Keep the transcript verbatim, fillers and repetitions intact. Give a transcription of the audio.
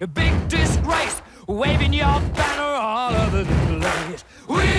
a big disgrace, waving your banner all over the place. We